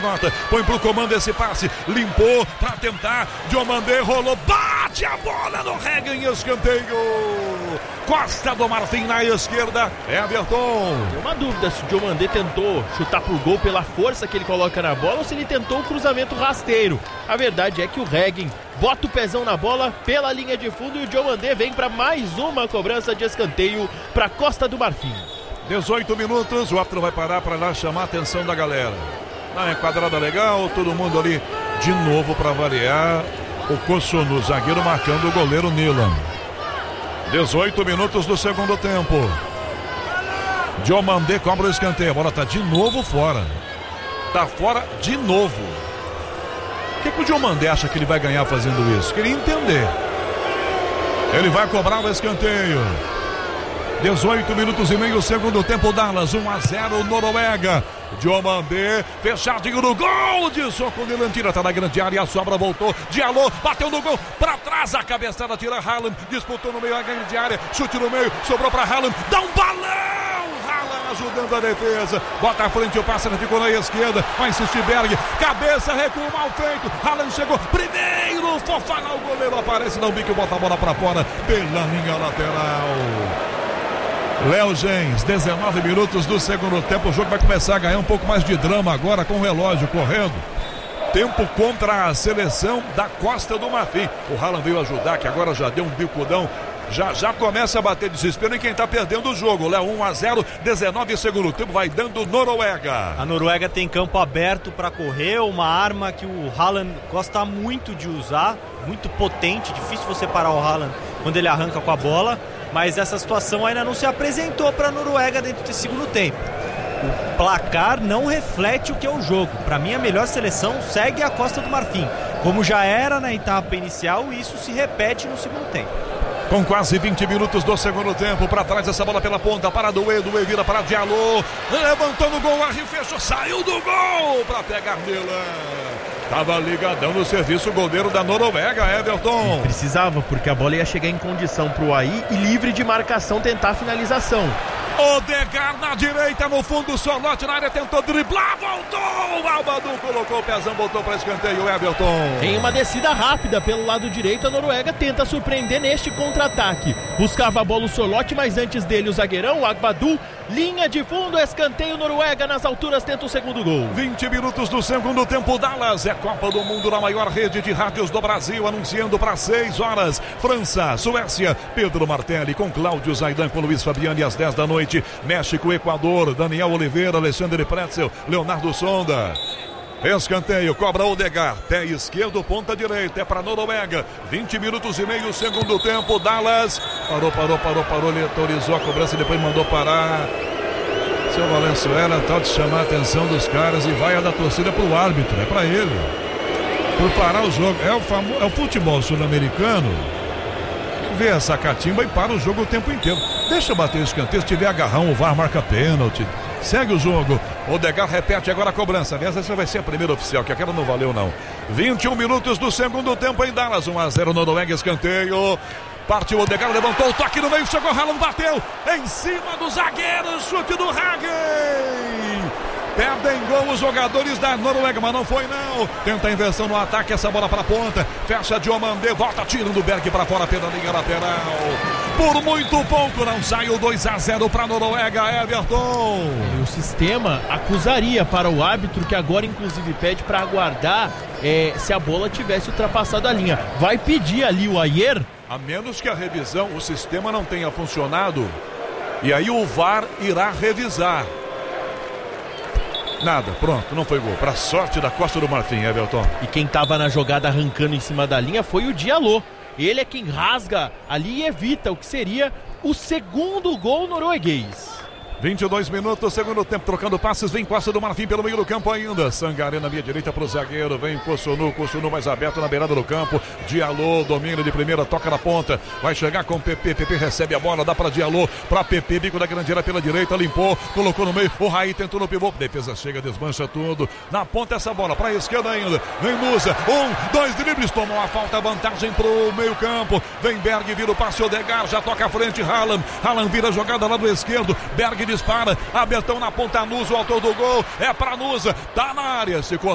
canhota, põe pro comando esse passe, limpou pra tentar, Diomandé rolou, bate a bola no Hagen, escanteio. Costa do Marfim na esquerda, Everton. Tem uma dúvida se o Diomandé tentou chutar pro gol pela força que ele coloca na bola ou se ele tentou o cruzamento rasteiro. A verdade é que o Hagen bota o pezão na bola pela linha de fundo e o Diomandé vem para mais uma cobrança de escanteio para Costa do Marfim. 18 minutos, o árbitro vai parar para lá chamar a atenção da galera. Na enquadrada legal, todo mundo ali de novo para variar. O Kossonu, zagueiro, marcando o goleiro Nilan. 18 minutos do segundo tempo. Diomandé cobra o escanteio. A bola está de novo fora. Está fora de novo. O que o Diomandé acha que ele vai ganhar fazendo isso? Queria entender. Ele vai cobrar o escanteio. 18 minutos e meio, segundo tempo, Dallas 1-0, Noruega. Diomandé, fechadinho no gol, de soco, Nilan tira, tá na grande área, a sobra voltou, Diallo, bateu no gol, pra trás, a cabeçada, tira Haaland, disputou no meio, a grande área, chute no meio, sobrou pra Haaland, dá um balão, Haaland ajudando a defesa, bota à frente, o pássaro ficou na esquerda, vai insistir Berg, cabeça, recuo mal feito, Haaland chegou, primeiro, Fofana, o goleiro aparece, dá um bico, bota a bola pra fora, pela linha lateral. Léo Gens, 19 minutos do segundo tempo, o jogo vai começar a ganhar um pouco mais de drama agora com o relógio correndo. Tempo contra a seleção da Costa do Marfim. O Haaland veio ajudar, que agora já deu um bicudão. Já começa a bater desespero em quem está perdendo o jogo. Léo 1-0, 19 segundo tempo, vai dando Noruega. A Noruega tem campo aberto para correr, uma arma que o Haaland gosta muito de usar, muito potente, difícil você parar o Haaland quando ele arranca com a bola. Mas essa situação ainda não se apresentou para a Noruega dentro desse segundo tempo. O placar não reflete o que é o jogo. Para mim, a melhor seleção segue a Costa do Marfim. Como já era na etapa inicial, isso se repete no segundo tempo. Com quase 20 minutos do segundo tempo, para trás essa bola pela ponta, para Doué vira para Diallo, levantou no gol, Arri fechou, saiu do gol para pegar Nilan. Tava ligadão no serviço, o goleiro da Noruega, Everton. Precisava, porque a bola ia chegar em condição pro Ahi e livre de marcação tentar a finalização. Odegaard na direita, no fundo, Solote na área, tentou driblar, voltou, o Albadu colocou o pezão, voltou para escanteio, Everton. Em uma descida rápida pelo lado direito, a Noruega tenta surpreender neste contra-ataque. Buscava a bola o Solote, mas antes dele o zagueirão, o Agbadu, linha de fundo, escanteio, Noruega nas alturas, tenta o segundo gol. 20 minutos do segundo tempo, Dallas, é Copa do Mundo na maior rede de rádios do Brasil, anunciando para 6 horas, França, Suécia, Pedro Martelli com Cláudio Zaidan, com Luiz Fabiani às 10 da noite, México, Equador, Daniel Oliveira, Alexandre Pretzel, Leonardo Sonda. Escanteio, cobra Odegaard, pé esquerdo, ponta direita, é para Noruega, 20 minutos e meio, segundo tempo, Dallas, parou, ele autorizou a cobrança e depois mandou parar. Seu Valenzuela, tal de chamar a atenção dos caras e vai a da torcida pro árbitro, é para ele, por parar o jogo, é o futebol sul-americano, vê essa catimba e para o jogo o tempo inteiro, deixa bater o escanteio, se tiver agarrão, o VAR marca pênalti. Segue o jogo, Odegaard repete agora a cobrança. Aliás, essa vai ser a primeira oficial, que aquela não valeu não. 21 minutos do segundo tempo em Dallas, 1-0 Noruega, escanteio. Partiu Odegaard, levantou o toque no meio, chegou Haaland, bateu em cima do zagueiro, chute do Hagen. Perdem gol os jogadores da Noruega, mas não foi não. Tenta a inversão no ataque, essa bola para a ponta. Fecha Diomandé, volta tirando o Berg para fora pela linha lateral. Por muito pouco não sai o 2-0 para a Noruega, Everton. E o sistema acusaria para o árbitro, que agora inclusive pede para aguardar se a bola tivesse ultrapassado a linha. Vai pedir ali o Ayer. A menos que a revisão, o sistema não tenha funcionado, e aí o VAR irá revisar. Nada, pronto, não foi gol. Para sorte da Costa do Marfim, Everton. E quem estava na jogada arrancando em cima da linha foi o Diallo. Ele é quem rasga ali e evita o que seria o segundo gol norueguês. 22 minutos, segundo tempo, trocando passes, vem Costa do Marfim pelo meio do campo ainda, Sangaré na minha direita pro zagueiro, vem Kossonu mais aberto na beirada do campo, Diallo, domínio de primeira, toca na ponta, vai chegar com PP recebe a bola, dá para Diallo, para PP, bico da grande área pela direita, limpou, colocou no meio, o Raí tentou no pivô, defesa chega, desmancha tudo, na ponta essa bola, para a esquerda ainda, vem Musa, 2 dribles, tomou a falta, vantagem pro meio campo, vem Berg, vira o passe, Odegaard, já toca à frente, Haaland vira a jogada lá do esquerdo, Berg dispara, Abetão na ponta, Nusa, o autor do gol, é para Nusa, tá na área, se